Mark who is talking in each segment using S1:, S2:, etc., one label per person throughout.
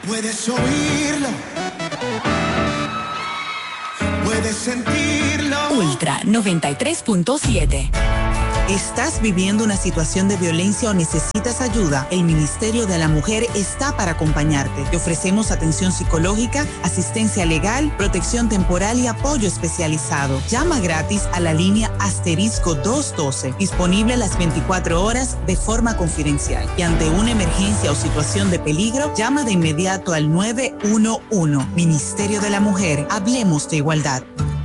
S1: Puedes oírlo, puedes sentirlo.
S2: Ultra 93.7.
S3: ¿Estás viviendo una situación de violencia o necesitas ayuda? El Ministerio de la Mujer está para acompañarte. Te ofrecemos atención psicológica, asistencia legal, protección temporal y apoyo especializado. Llama gratis a la línea *212, disponible las 24 horas de forma confidencial. Y ante una emergencia o situación de peligro, llama de inmediato al 911. Ministerio de la Mujer, hablemos de igualdad.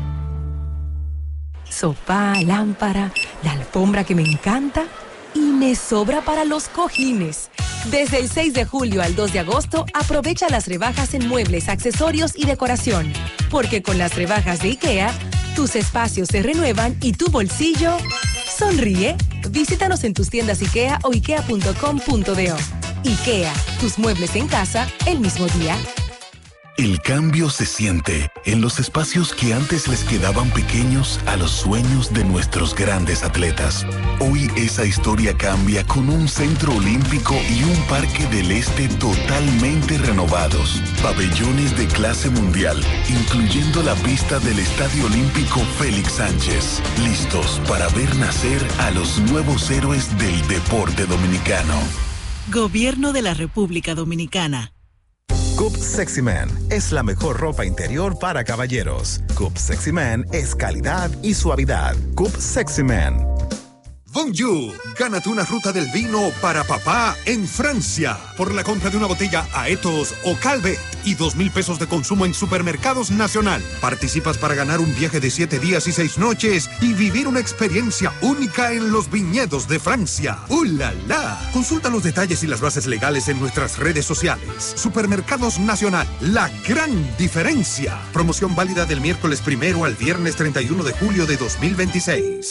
S4: Sofá, lámpara, la alfombra que me encanta y me sobra para los cojines. Desde el 6 de julio al 2 de agosto, aprovecha las rebajas en muebles, accesorios y decoración. Porque con las rebajas de IKEA, tus espacios se renuevan y tu bolsillo sonríe. Visítanos en tus tiendas IKEA o ikea.com.do. IKEA, tus muebles en casa el mismo día.
S5: El cambio se siente en los espacios que antes les quedaban pequeños a los sueños de nuestros grandes atletas. Hoy esa historia cambia con un centro olímpico y un parque del este totalmente renovados. Pabellones de clase mundial, incluyendo la pista del Estadio Olímpico Félix Sánchez. Listos para ver nacer a los nuevos héroes del deporte dominicano.
S3: Gobierno de la República Dominicana.
S6: Coop Sexy Man es la mejor ropa interior para caballeros. Coop Sexy Man es calidad y suavidad. Coop Sexy Man.
S7: Bonjour, gánate una ruta del vino para papá en Francia por la compra de una botella Aetos o Calvet y 2,000 pesos de consumo en Supermercados Nacional. Participas para ganar un viaje de 7 días y 6 noches y vivir una experiencia única en los viñedos de Francia. ¡Uh, la, la! Consulta los detalles y las bases legales en nuestras redes sociales. Supermercados Nacional, la gran diferencia. Promoción válida del miércoles 1 al viernes 31 de julio de 2026.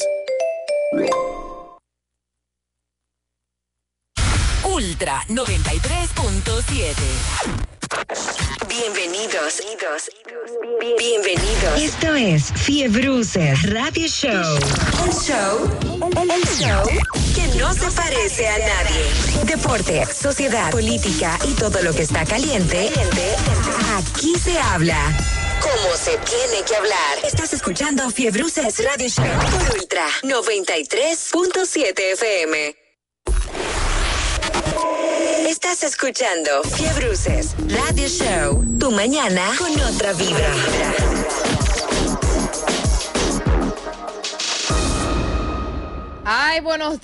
S2: Ultra 93.7.
S8: Bienvenidos. Esto es Fiebruces Radio Show. El show que no se parece a nadie. Deporte, sociedad, política y todo lo que está caliente. Aquí se habla como se tiene que hablar. Estás escuchando Fiebruces Radio Show por Ultra 93.7 FM. Estás escuchando Fiebruces Radio Show. Tu mañana con otra vibra.
S9: Ay, buenos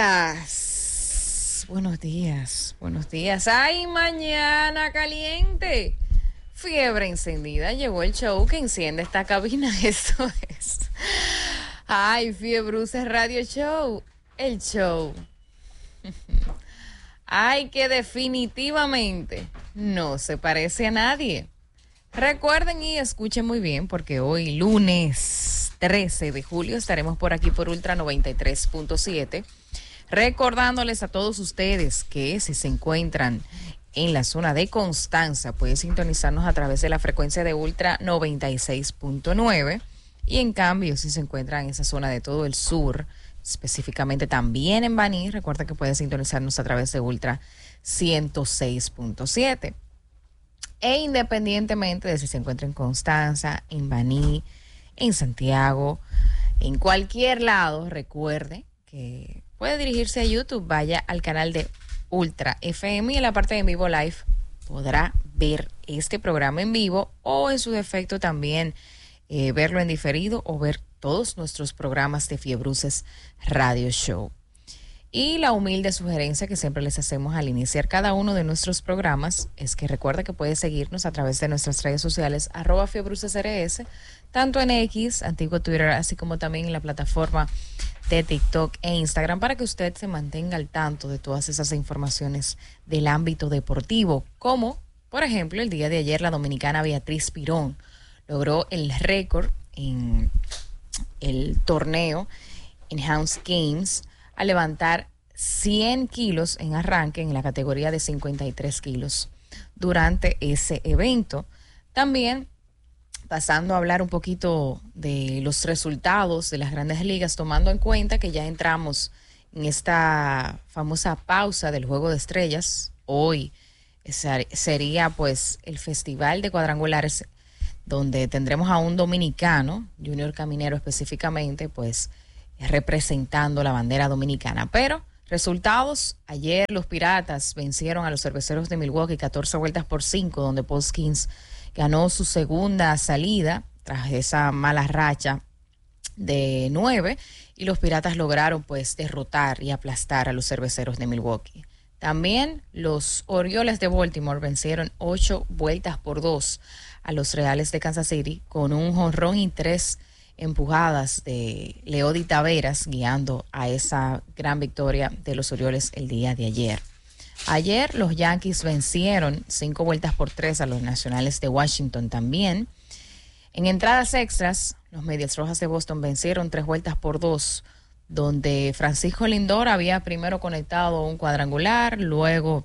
S9: días. Buenos días. Ay, mañana caliente. Fiebre encendida. Llegó el show que enciende esta cabina. Eso es. Ay, Fiebruces Radio Show. El show. Ay, que definitivamente no se parece a nadie. Recuerden y escuchen muy bien porque hoy, lunes 13 de julio, estaremos por aquí por Ultra 93.7. Recordándoles a todos ustedes que si se encuentran en la zona de Constanza, pueden sintonizarnos a través de la frecuencia de Ultra 96.9. Y en cambio, si se encuentran en esa zona de todo el sur, específicamente también en Baní, recuerda que puedes sintonizarnos a través de Ultra 106.7. E independientemente de si se encuentra en Constanza, en Baní, en Santiago, en cualquier lado, recuerde que puede dirigirse a YouTube, vaya al canal de Ultra FM y en la parte de en vivo live podrá ver este programa en vivo o en su defecto también verlo en diferido o ver todos nuestros programas de Fiebruces Radio Show. Y la humilde sugerencia que siempre les hacemos al iniciar cada uno de nuestros programas es que recuerda que puede seguirnos a través de nuestras redes sociales @FiebrucesRS, tanto en X, antiguo Twitter, así como también en la plataforma de TikTok e Instagram, para que usted se mantenga al tanto de todas esas informaciones del ámbito deportivo, como por ejemplo el día de ayer la dominicana Beatriz Pirón logró el récord en el torneo Enhanced Games a levantar 100 kilos en arranque en la categoría de 53 kilos durante ese evento. También pasando a hablar un poquito de los resultados de las grandes ligas, tomando en cuenta que ya entramos en esta famosa pausa del Juego de Estrellas. Hoy sería pues el Festival de Cuadrangulares, donde tendremos a un dominicano, Junior Caminero específicamente, pues representando la bandera dominicana. Pero resultados, ayer los Piratas vencieron a los Cerveceros de Milwaukee 14-5, donde Paul Skeens ganó su segunda salida tras esa mala racha de 9, y los Piratas lograron pues derrotar y aplastar a los Cerveceros de Milwaukee. También los Orioles de Baltimore vencieron 8-2 a los Reales de Kansas City con un jonrón y 3 empujadas de Leody Taveras, guiando a esa gran victoria de los Orioles el día de ayer. Ayer los Yankees vencieron 5-3 a los Nacionales de Washington también. En entradas extras, los Medias Rojas de Boston vencieron 3-2, donde Francisco Lindor había primero conectado un cuadrangular, luego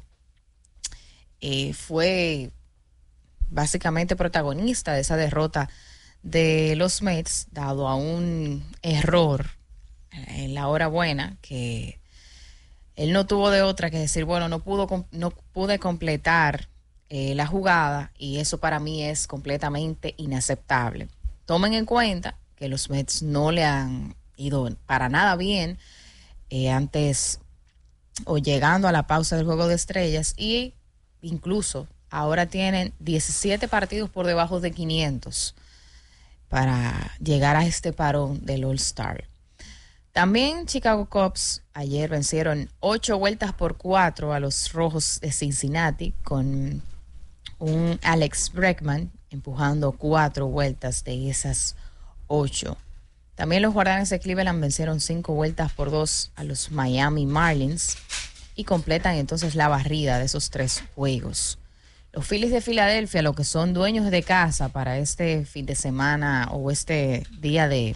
S9: fue básicamente protagonista de esa derrota de los Mets, dado a un error en la hora buena, que él no tuvo de otra que decir, bueno, no pude completar la jugada, y eso para mí es completamente inaceptable. Tomen en cuenta que los Mets no le han ido para nada bien antes o llegando a la pausa del Juego de Estrellas, y incluso ahora tienen 17 partidos por debajo de 500 para llegar a este parón del All-Star. También Chicago Cubs ayer vencieron 8-4 a los Rojos de Cincinnati, con un Alex Bregman empujando 4 vueltas de esas 8. También los Guardianes de Cleveland vencieron 5-2 a los Miami Marlins y completan entonces la barrida de esos 3 juegos. Los Phillies de Filadelfia, los que son dueños de casa para este fin de semana o este día del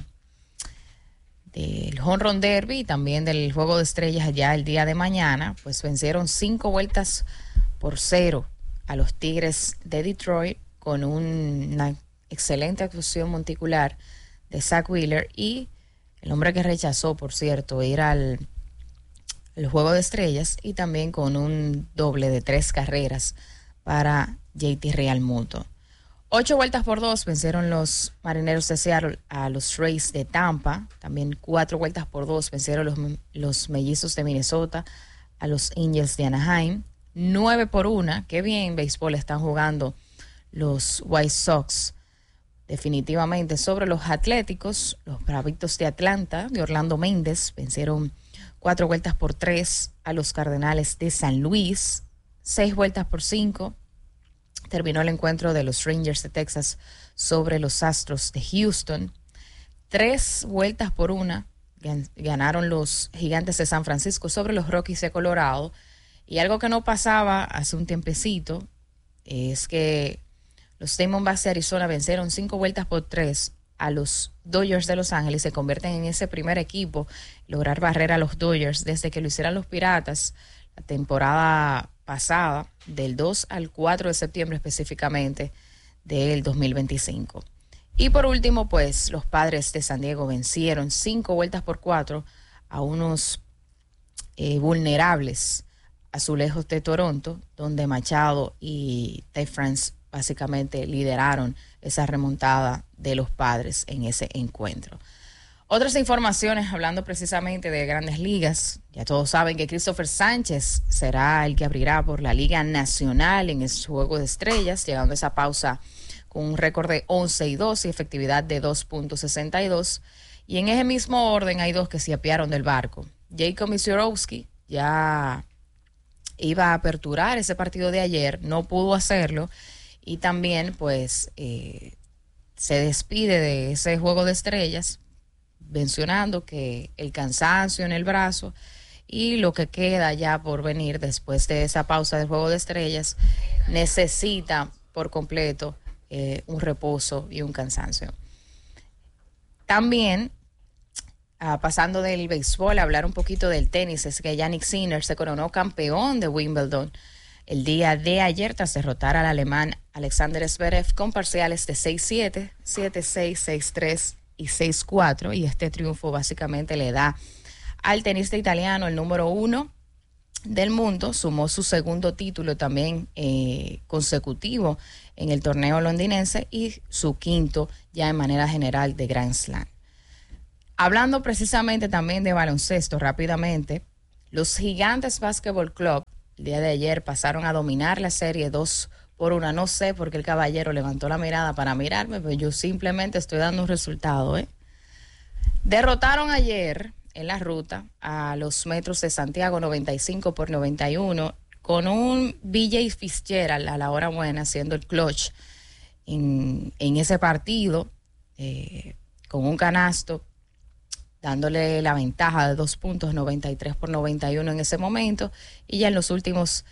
S9: Home Run Derby y también del Juego de Estrellas ya el día de mañana, pues vencieron 5-0 a los Tigres de Detroit con una excelente actuación monticular de Zach Wheeler, y el hombre que rechazó, por cierto, ir al Juego de Estrellas, y también con un doble de 3 carreras para JT Realmuto. 8-2 vencieron los Marineros de Seattle a los Rays de Tampa. También 4-2 vencieron los Mellizos de Minnesota a los Angels de Anaheim. 9-1, qué bien béisbol están jugando los White Sox, definitivamente, sobre los Atléticos. Los Bravitos de Atlanta, de Orlando Méndez, vencieron 4-3 a los Cardenales de San Luis. 6-5 terminó el encuentro de los Rangers de Texas sobre los Astros de Houston. 3-1 ganaron los Gigantes de San Francisco sobre los Rockies de Colorado. Y algo que no pasaba hace un tiempecito es que los Diamondbacks de Arizona vencieron 5-3 a los Dodgers de Los Ángeles. Se convierten en ese primer equipo lograr barrer a los Dodgers desde que lo hicieran los Piratas la temporada pasada, del 2 al 4 de septiembre específicamente del 2025. Y por último, pues los Padres de San Diego vencieron 5-4 a unos vulnerables Azulejos de Toronto, donde Machado y Ty France básicamente lideraron esa remontada de los Padres en ese encuentro. Otras informaciones, hablando precisamente de Grandes Ligas, ya todos saben que Christopher Sánchez será el que abrirá por la Liga Nacional en el Juego de Estrellas, llegando a esa pausa con un récord de 11-2 y efectividad de 2.62. Y en ese mismo orden hay dos que se apiaron del barco. Jacob Misiorowski ya iba a aperturar ese partido de ayer, no pudo hacerlo, y también pues se despide de ese Juego de Estrellas mencionando que el cansancio en el brazo y lo que queda ya por venir después de esa pausa del Juego de Estrellas necesita por completo un reposo y un cansancio. También pasando del béisbol a hablar un poquito del tenis, es que Jannik Sinner se coronó campeón de Wimbledon el día de ayer tras derrotar al alemán Alexander Zverev con parciales de 6-7, 7-6, 6-3 y 6-4, y este triunfo básicamente le da al tenista italiano el número 1 del mundo, sumó su segundo título también consecutivo en el torneo londinense y su quinto ya en manera general de Grand Slam. Hablando precisamente también de baloncesto rápidamente, los Gigantes Basketball Club el día de ayer pasaron a dominar la serie 2-1. No sé por qué el caballero levantó la mirada para mirarme, pero yo simplemente estoy dando un resultado. Derrotaron ayer en la ruta a los Metros de Santiago 95-91 con un BJ Fitzgerald a la hora buena haciendo el clutch en ese partido con un canasto dándole la ventaja de 2 puntos, 93-91 en ese momento, y ya en los últimos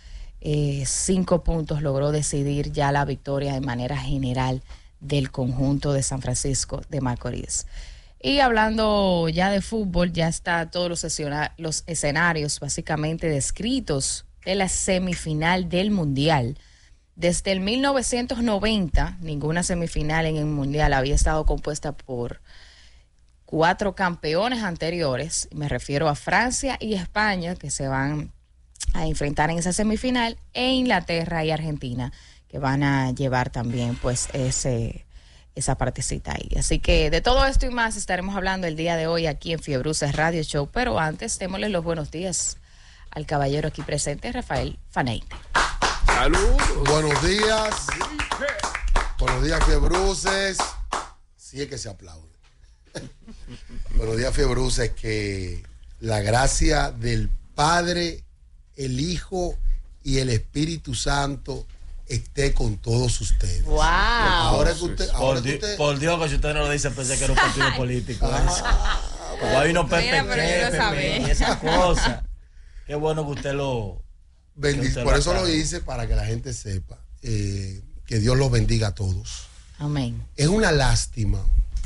S9: 5 puntos logró decidir ya la victoria de manera general del conjunto de San Francisco de Macorís. Y hablando ya de fútbol, ya está todos los escenarios básicamente descritos de la semifinal del Mundial. Desde el 1990, ninguna semifinal en el Mundial había estado compuesta por 4 campeones anteriores, me refiero a Francia y España, que se van a enfrentar en esa semifinal, e Inglaterra y Argentina, que van a llevar también pues esa partecita ahí. Así que de todo esto y más estaremos hablando el día de hoy aquí en Fiebruces Radio Show, pero antes démosle los buenos días al caballero aquí presente, Rafael Faneite.
S10: ¡Salud! Buenos días. Buenos días, Fiebruces. Sí es que se aplaude. Buenos días, Fiebruces, que la gracia del Padre, el Hijo y el Espíritu Santo esté con todos ustedes.
S9: ¡Wow!
S10: Ahora que usted,
S11: por Dios, que si usted no lo dice, pensé que era un partido político. Hay unos Pepe y esas cosas. Qué bueno que usted lo...
S10: Por eso lo hice, para que la gente sepa que Dios los bendiga a todos.
S9: Amén.
S10: Es una lástima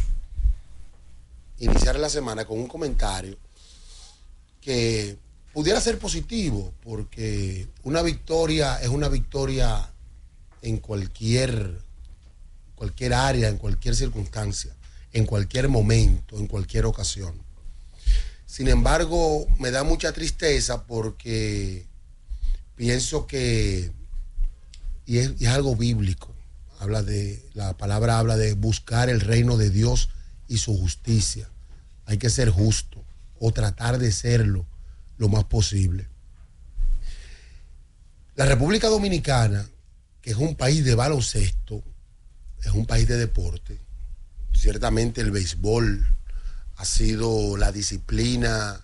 S10: iniciar la semana con un comentario que pudiera ser positivo, porque una victoria es una victoria en cualquier área, en cualquier circunstancia, en cualquier momento, en cualquier ocasión. Sin embargo, me da mucha tristeza porque pienso que, y es algo bíblico, la palabra habla de buscar el reino de Dios y su justicia. Hay que ser justo o tratar de serlo lo más posible. La República Dominicana, que es un país de baloncesto, es un país de deporte. Ciertamente el béisbol ha sido la disciplina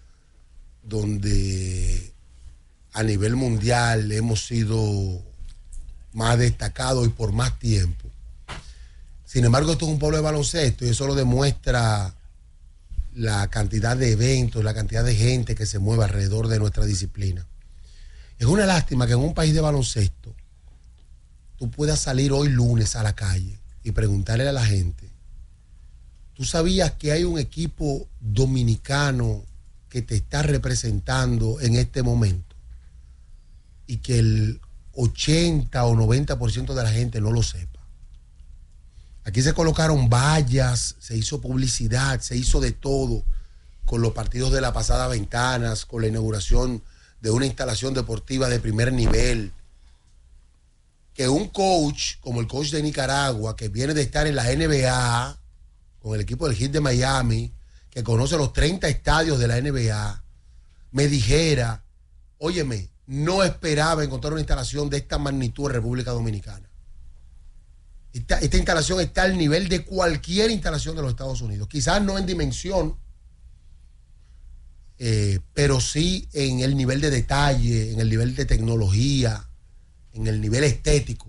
S10: donde a nivel mundial hemos sido más destacados y por más tiempo. Sin embargo, esto es un pueblo de baloncesto y eso lo demuestra la cantidad de eventos, la cantidad de gente que se mueve alrededor de nuestra disciplina. Es una lástima que en un país de baloncesto tú puedas salir hoy lunes a la calle y preguntarle a la gente: ¿tú sabías que hay un equipo dominicano que te está representando en este momento? Y que el 80 o 90% de la gente no lo sepa. Aquí se colocaron vallas, se hizo publicidad, se hizo de todo con los partidos de la pasada Ventanas, con la inauguración de una instalación deportiva de primer nivel. Que un coach, como el coach de Nicaragua, que viene de estar en la NBA, con el equipo del Heat de Miami, que conoce los 30 estadios de la NBA, me dijera: óyeme, no esperaba encontrar una instalación de esta magnitud en República Dominicana. Esta instalación está al nivel de cualquier instalación de los Estados Unidos. Quizás no en dimensión, pero sí en el nivel de detalle, en el nivel de tecnología, en el nivel estético.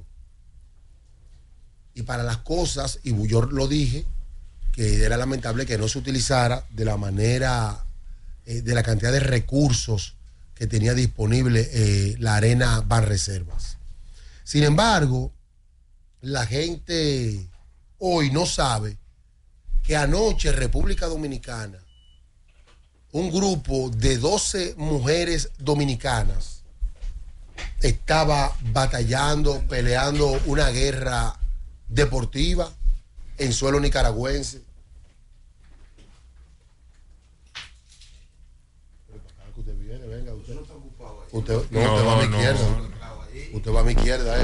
S10: Y para las cosas, y yo lo dije, que era lamentable que no se utilizara de la manera, de la cantidad de recursos que tenía disponible la Arena Banreservas. Sin embargo, la gente hoy no sabe que anoche en República Dominicana un grupo de 12 mujeres dominicanas estaba batallando, peleando una guerra deportiva en suelo nicaragüense. Venga, usted no está ocupado ahí. Usted va a mi izquierda. Usted va a mi izquierda,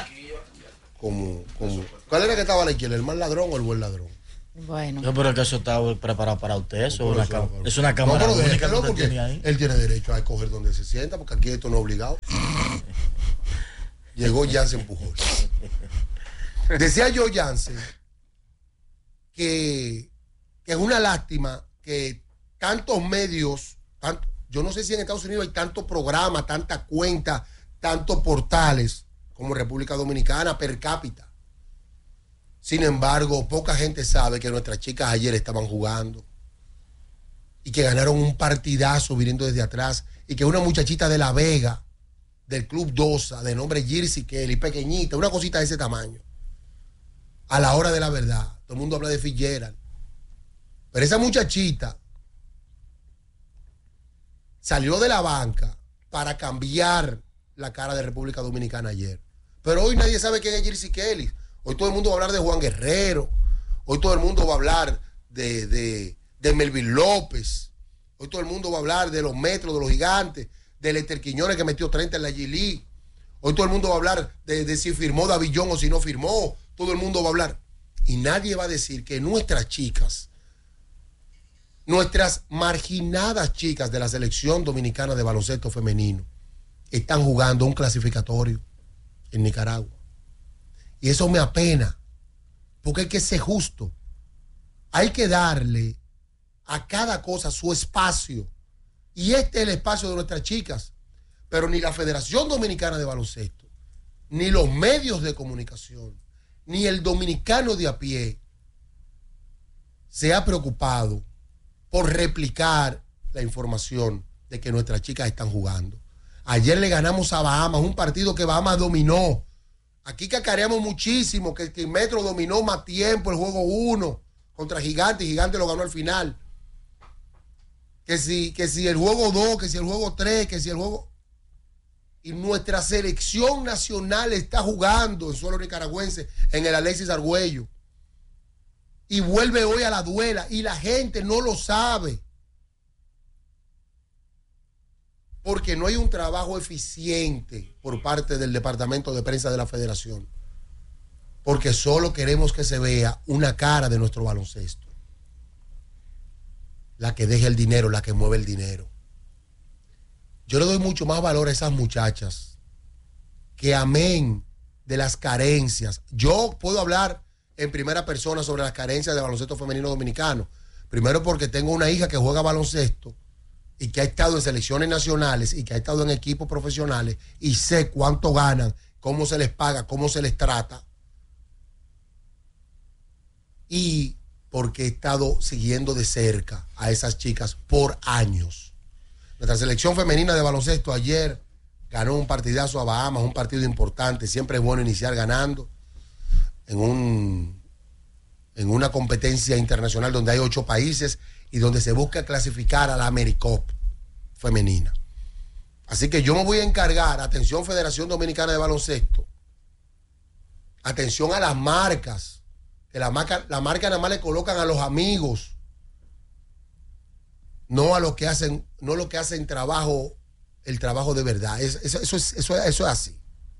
S10: ¿Cuál era que estaba a la izquierda? ¿El mal ladrón o el buen ladrón?
S9: Bueno.
S11: Yo creo que eso está preparado para usted. Eso es una cámara única que usted tiene ahí.
S10: Él tiene derecho a escoger donde se sienta, porque aquí esto no es obligado. Llegó Jansen Pujol. Decía yo, Jansen, que es una lástima que tantos medios, yo no sé si en Estados Unidos hay tantos programas, tantas cuentas, tantos portales como República Dominicana per cápita. Sin embargo, poca gente sabe que nuestras chicas ayer estaban jugando y que ganaron un partidazo viniendo desde atrás y que una muchachita de La Vega, del Club Dosa, de nombre Jersey Kelly, pequeñita, una cosita de ese tamaño, a la hora de la verdad, todo el mundo habla de Fitzgerald, pero esa muchachita salió de la banca para cambiar la cara de República Dominicana ayer. Pero hoy nadie sabe quién es Jersey Kelly. Hoy todo el mundo va a hablar de Juan Guerrero. Hoy todo el mundo va a hablar de Melvin López. Hoy todo el mundo va a hablar de los Metros, de los Gigantes, de Lester Quiñones que metió 30 en la G-League. Hoy todo el mundo va a hablar de si firmó Davillón o si no firmó. Todo el mundo va a hablar. Y nadie va a decir que nuestras chicas, nuestras marginadas chicas de la selección dominicana de baloncesto femenino, están jugando un clasificatorio en Nicaragua. Y eso me apena, porque hay que ser justo. Hay que darle a cada cosa su espacio. Y este es el espacio de nuestras chicas. Pero ni la Federación Dominicana de Baloncesto, ni los medios de comunicación, ni el dominicano de a pie se ha preocupado por replicar la información de que nuestras chicas están jugando. Ayer le ganamos a Bahamas, un partido que Bahamas dominó. Aquí cacareamos muchísimo que el Metro dominó más tiempo el juego 1 contra Gigante y Gigante lo ganó al final. Que si el juego 2, que si el juego 3, que si el juego... Y nuestra selección nacional está jugando en suelo nicaragüense en el Alexis Argüello. Y vuelve hoy a la duela y la gente no lo sabe. Porque no hay un trabajo eficiente por parte del Departamento de Prensa de la Federación. Porque solo queremos que se vea una cara de nuestro baloncesto. La que deja el dinero, la que mueve el dinero. Yo le doy mucho más valor a esas muchachas que amén de las carencias. Yo puedo hablar en primera persona sobre las carencias del baloncesto femenino dominicano. Primero porque tengo una hija que juega baloncesto y que ha estado en selecciones nacionales y que ha estado en equipos profesionales y sé cuánto ganan, cómo se les paga, cómo se les trata. Y porque he estado siguiendo de cerca a esas chicas por años. Nuestra selección femenina de baloncesto ayer ganó un partidazo a Bahamas, un partido importante. Siempre es bueno iniciar ganando en una competencia internacional donde hay 8 países y donde se busca clasificar a la AmeriCup femenina. Así que yo me voy a encargar, atención Federación Dominicana de Baloncesto, atención a las marcas, que la marca nada más le colocan a los amigos, no a los que hacen, no lo que hacen trabajo, el trabajo de verdad. Eso es así.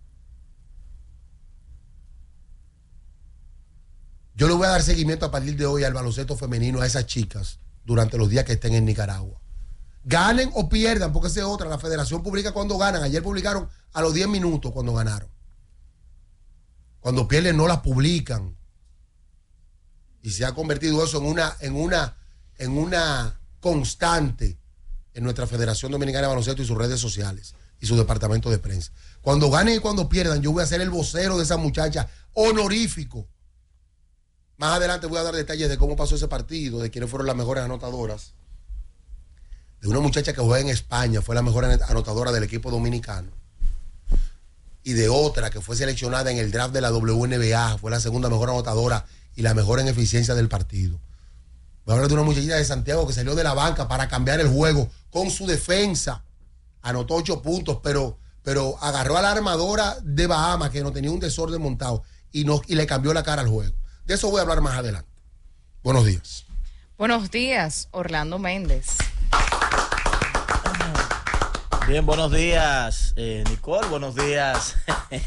S10: Yo le voy a dar seguimiento a partir de hoy al baloncesto femenino a esas chicas durante los días que estén en Nicaragua. Ganen o pierdan, porque esa es otra. La federación publica cuando ganan. Ayer publicaron a los 10 minutos cuando ganaron. Cuando pierden no las publican. Y se ha convertido eso en una constante en nuestra Federación Dominicana de Baloncesto y sus redes sociales y su departamento de prensa. Cuando ganen y cuando pierdan, yo voy a ser el vocero de esa muchacha honorífico. Más adelante voy a dar detalles de cómo pasó ese partido, de quiénes fueron las mejores anotadoras. De una muchacha que juega en España, fue la mejor anotadora del equipo dominicano. Y de otra que fue seleccionada en el draft de la WNBA, fue la segunda mejor anotadora y la mejor en eficiencia del partido. Voy a hablar de una muchachita de Santiago que salió de la banca para cambiar el juego con su defensa. Anotó 8 puntos, pero agarró a la armadora de Bahamas, que no tenía un desorden montado, y le cambió la cara al juego. De eso voy a hablar más adelante. Buenos días.
S9: Buenos días, Orlando Méndez.
S11: Bien, buenos días, Nicole, buenos días,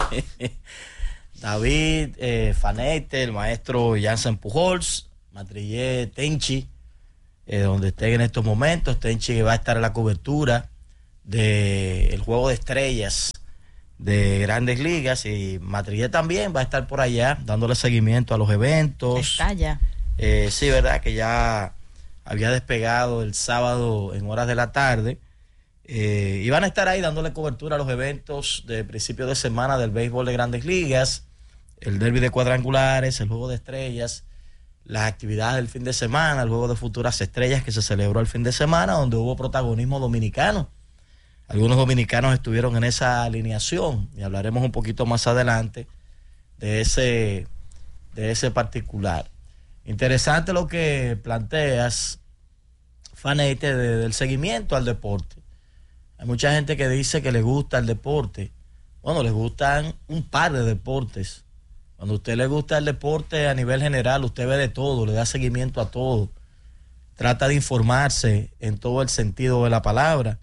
S11: David, Fanete, el maestro Jansen Pujols, Matrillé, Tenchi, donde estén en estos momentos. Tenchi va a estar en la cobertura del Juego de Estrellas de Grandes Ligas, y Matrillé también va a estar por allá dándole seguimiento a los eventos.
S9: Está ya.
S11: Sí, verdad que ya había despegado el sábado en horas de la tarde. Y van a estar ahí dándole cobertura a los eventos de principio de semana del béisbol de Grandes Ligas, el derbi de cuadrangulares, el Juego de Estrellas, las actividades del fin de semana, el Juego de Futuras Estrellas que se celebró el fin de semana, donde hubo protagonismo dominicano. Algunos dominicanos estuvieron en esa alineación y hablaremos un poquito más adelante de ese particular. Interesante lo que planteas, Fanete, del seguimiento al deporte. Hay mucha gente que dice que le gusta el deporte. Bueno, les gustan un par de deportes. Cuando a usted le gusta el deporte a nivel general, usted ve de todo, le da seguimiento a todo. Trata de informarse en todo el sentido de la palabra.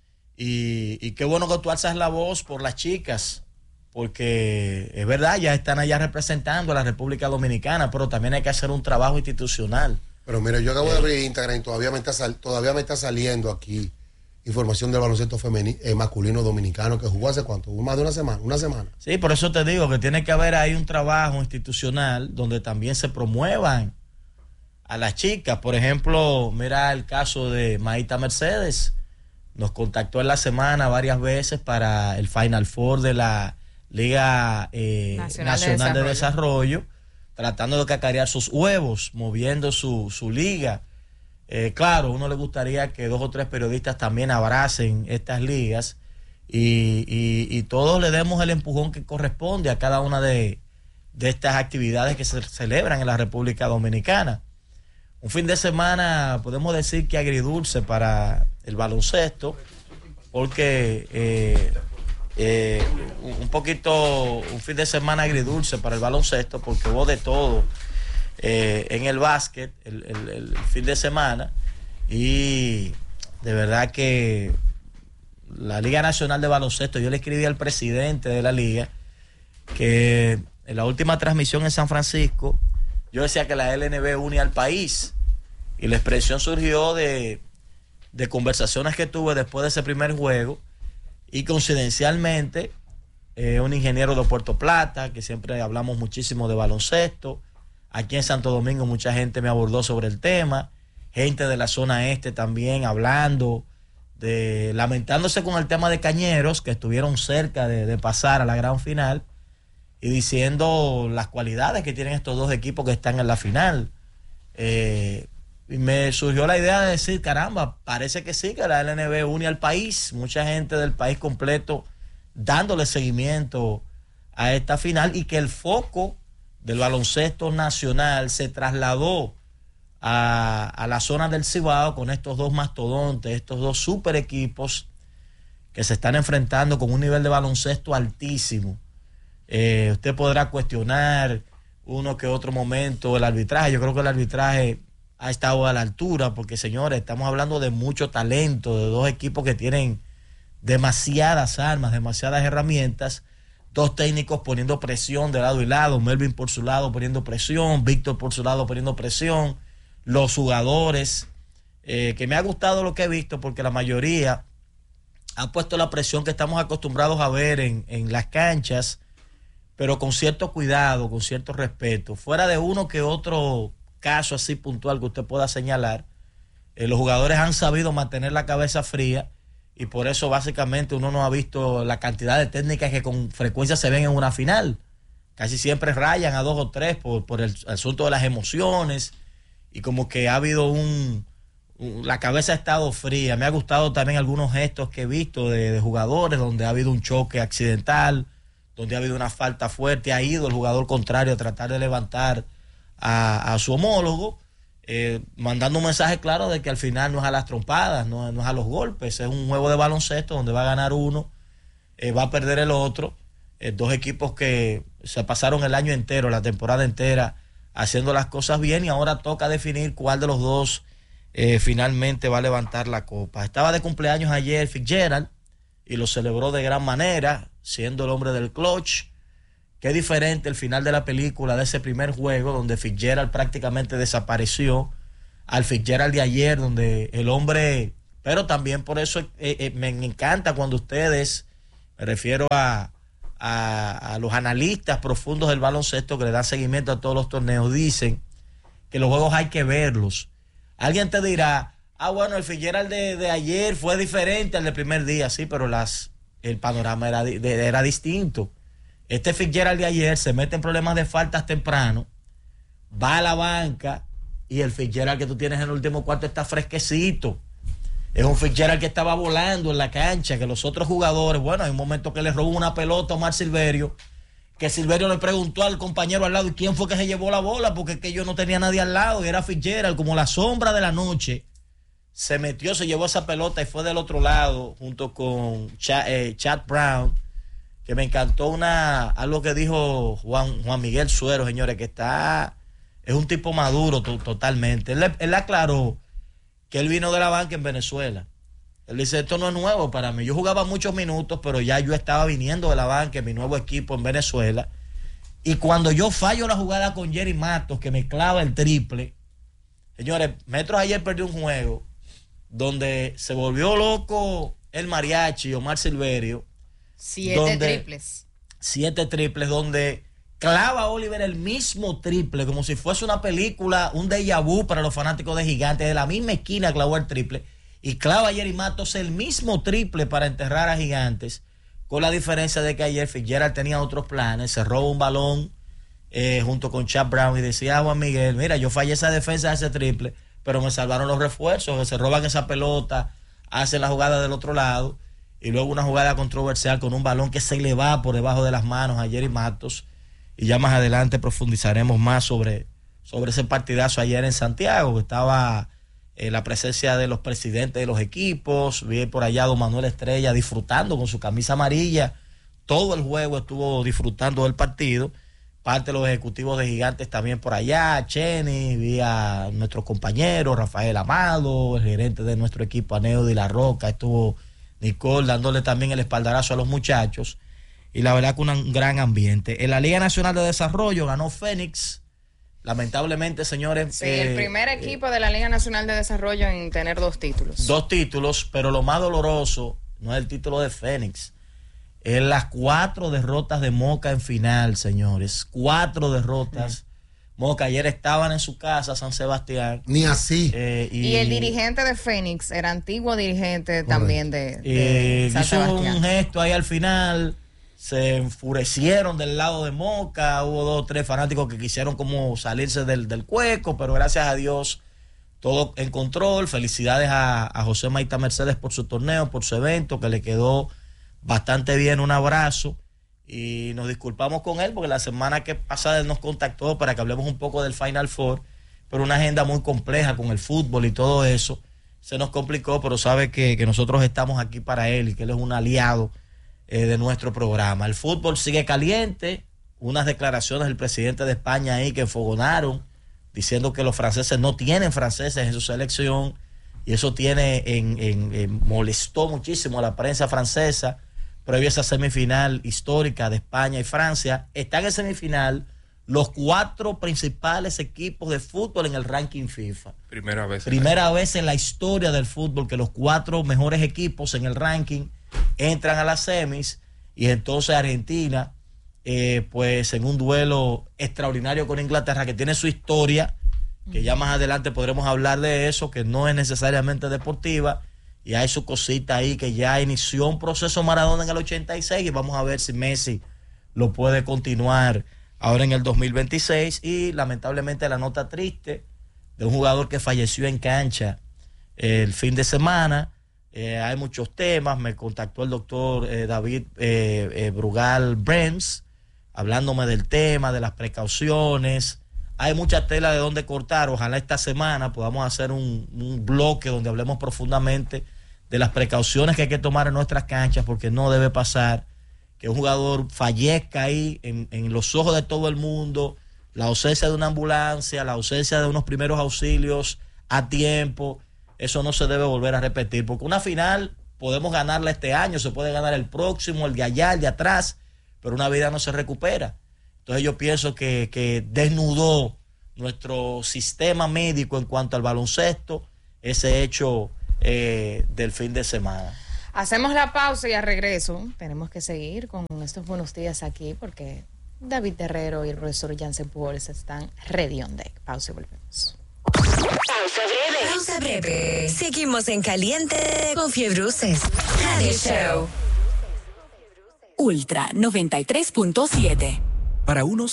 S11: Y qué bueno que tú alzas la voz por las chicas, porque es verdad, ya están allá representando a la República Dominicana, pero también hay que hacer un trabajo institucional.
S10: Pero mira, yo acabo de abrir Instagram y todavía me está saliendo aquí información del baloncesto masculino dominicano que jugó hace cuánto, más de una semana.
S11: Sí, por eso te digo que tiene que haber ahí un trabajo institucional donde también se promuevan a las chicas. Por ejemplo, mira el caso de Maíta Mercedes, nos contactó en la semana varias veces para el Final Four de la Liga Nacional de Desarrollo, tratando de cacarear sus huevos, moviendo su liga. Claro, uno le gustaría que 2 o 3 periodistas también abracen estas ligas y todos le demos el empujón que corresponde a cada una de estas actividades que se celebran en la República Dominicana. Un fin de semana, podemos decir que agridulce para el baloncesto, porque un fin de semana agridulce para el baloncesto, porque hubo de todo. En el básquet el fin de semana, y de verdad que la Liga Nacional de Baloncesto, yo le escribí al presidente de la liga que en la última transmisión en San Francisco yo decía que la LNB une al país, y la expresión surgió de conversaciones que tuve después de ese primer juego, y coincidencialmente un ingeniero de Puerto Plata, que siempre hablamos muchísimo de baloncesto. Aquí en Santo Domingo mucha gente me abordó sobre el tema, gente de la zona este también hablando, lamentándose con el tema de Cañeros, que estuvieron cerca de pasar a la gran final, y diciendo las cualidades que tienen estos dos equipos que están en la final. Y me surgió la idea de decir, caramba, parece que sí, que la LNB une al país, mucha gente del país completo dándole seguimiento a esta final, y que el foco del baloncesto nacional se trasladó a la zona del Cibao con estos dos mastodontes, estos dos super equipos que se están enfrentando con un nivel de baloncesto altísimo. Usted podrá cuestionar uno que otro momento el arbitraje. Yo creo que el arbitraje ha estado a la altura, porque, señores, estamos hablando de mucho talento, de dos equipos que tienen demasiadas armas, demasiadas herramientas. 2 técnicos poniendo presión de lado y lado, Melvin por su lado poniendo presión, Víctor por su lado poniendo presión, los jugadores, que me ha gustado lo que he visto, porque la mayoría ha puesto la presión que estamos acostumbrados a ver en las canchas, pero con cierto cuidado, con cierto respeto, fuera de uno que otro caso así puntual que usted pueda señalar. Los jugadores han sabido mantener la cabeza fría, y por eso básicamente uno no ha visto la cantidad de técnicas que con frecuencia se ven en una final. Casi siempre rayan a 2 o 3 por el asunto de las emociones, y como que ha habido la cabeza ha estado fría. Me ha gustado también algunos gestos que he visto de jugadores donde ha habido un choque accidental, donde ha habido una falta fuerte, ha ido el jugador contrario a tratar de levantar a su homólogo, mandando un mensaje claro de que al final no es a las trompadas, no es a los golpes, es un juego de baloncesto donde va a ganar uno, va a perder el otro. 2 equipos que se pasaron el año entero, la temporada entera, haciendo las cosas bien, y ahora toca definir cuál de los dos finalmente va a levantar la copa. Estaba de cumpleaños ayer Fitzgerald, y lo celebró de gran manera, siendo el hombre del clutch. Qué diferente el final de la película de ese primer juego, donde Fitzgerald prácticamente desapareció, al Fitzgerald de ayer, donde el hombre... Pero también por eso me encanta cuando ustedes, me refiero a los analistas profundos del baloncesto que le dan seguimiento a todos los torneos, dicen que los juegos hay que verlos. Alguien te dirá, bueno, el Fitzgerald de ayer fue diferente al del primer día, sí, pero el panorama era distinto. Este Fitzgerald de ayer se mete en problemas de faltas temprano, va a la banca y el Fitzgerald que tú tienes en el último cuarto está fresquecito. Es un Fitzgerald que estaba volando en la cancha, que los otros jugadores, bueno, hay un momento que le robó una pelota a Omar Silverio, que Silverio le preguntó al compañero al lado, ¿y quién fue que se llevó la bola? Porque es que yo no tenía nadie al lado, y era Fitzgerald, como la sombra de la noche, se metió, se llevó esa pelota y fue del otro lado, junto con Chad Brown, que me encantó algo que dijo Juan Miguel Suero, señores, que es un tipo maduro totalmente. Él aclaró que él vino de la banca en Venezuela. Él dice, esto no es nuevo para mí. Yo jugaba muchos minutos, pero ya yo estaba viniendo de la banca en mi nuevo equipo en Venezuela. Y cuando yo fallo la jugada con Jerry Matos, que me clava el triple, señores, Metros ayer perdió un juego donde se volvió loco el mariachi, Omar Silverio.
S9: 7 triples,
S11: donde clava Oliver el mismo triple, como si fuese una película, un déjà vu para los fanáticos de Gigantes. De la misma esquina clavó el triple. Y clava a Jerry Matos el mismo triple para enterrar a Gigantes. Con la diferencia de que ayer Fitzgerald tenía otros planes. Se roba un balón junto con Chad Brown y decía a Juan Miguel, mira, yo fallé esa defensa de ese triple, pero me salvaron los refuerzos, que se roban esa pelota, hacen la jugada del otro lado. Y luego una jugada controversial con un balón que se le va por debajo de las manos a Jerry Matos. Y ya más adelante profundizaremos más sobre ese partidazo ayer en Santiago, que estaba la presencia de los presidentes de los equipos. Vi por allá a don Manuel Estrella disfrutando con su camisa amarilla. Todo el juego estuvo disfrutando del partido. Parte de los ejecutivos de Gigantes también por allá. Chenny, vi a nuestros compañeros, Rafael Amado, el gerente de nuestro equipo, Aneo de la Roca. Estuvo Nicole dándole también el espaldarazo a los muchachos. Y la verdad que un gran ambiente. En la Liga Nacional de Desarrollo ganó Fénix. Lamentablemente, señores.
S9: Sí, el primer equipo de la Liga Nacional de Desarrollo en tener 2 títulos.
S11: 2 títulos, pero lo más doloroso no es el título de Fénix. Es las 4 derrotas de Moca en final, señores. 4 derrotas. Moca ayer estaban en su casa, San Sebastián.
S10: Ni así.
S9: Y el dirigente de Fénix era antiguo dirigente también de San Sebastián.
S11: Hizo un gesto ahí al final. Se enfurecieron del lado de Moca. Hubo 2 o 3 fanáticos que quisieron como salirse del cueco, pero gracias a Dios todo en control. Felicidades a José Maita Mercedes por su torneo, por su evento, que le quedó bastante bien. Un abrazo y nos disculpamos con él porque la semana que pasada él nos contactó para que hablemos un poco del Final Four, pero una agenda muy compleja con el fútbol y todo eso se nos complicó, pero sabe que nosotros estamos aquí para él y que él es un aliado de nuestro programa. El fútbol sigue caliente. Unas declaraciones del presidente de España ahí que enfogonaron, diciendo que los franceses no tienen franceses en su selección, y eso molestó muchísimo a la prensa francesa previo a esa semifinal histórica de España y Francia. Están en semifinal los 4 principales equipos de fútbol en el ranking FIFA.
S12: Primera vez
S11: en la historia del fútbol que los 4 mejores equipos en el ranking entran a las semis, y entonces Argentina, pues en un duelo extraordinario con Inglaterra, que tiene su historia, que ya más adelante podremos hablar de eso, que no es necesariamente deportiva, y hay su cosita ahí que ya inició un proceso Maradona en el 86, y vamos a ver si Messi lo puede continuar ahora en el 2026. Y lamentablemente la nota triste de un jugador que falleció en cancha el fin de semana. Hay muchos temas. Me contactó el doctor David Brugal Brems, hablándome del tema, de las precauciones. Hay mucha tela de donde cortar. Ojalá esta semana podamos hacer un bloque donde hablemos profundamente de las precauciones que hay que tomar en nuestras canchas, porque no debe pasar que un jugador fallezca ahí en los ojos de todo el mundo. La ausencia de una ambulancia, la ausencia de unos primeros auxilios a tiempo. Eso no se debe volver a repetir, porque una final podemos ganarla este año, se puede ganar el próximo, el de allá, el de atrás, pero una vida no se recupera. Entonces yo pienso que desnudó nuestro sistema médico en cuanto al baloncesto ese hecho del fin de semana.
S9: Hacemos la pausa y al regreso tenemos que seguir con estos buenos días aquí porque David Terrero y el profesor Jansen Pujols están ready on deck. Pausa y volvemos.
S8: Pausa breve. Seguimos en caliente con Fiebruces Radio Show.
S2: Ultra 93.7.
S12: Para unos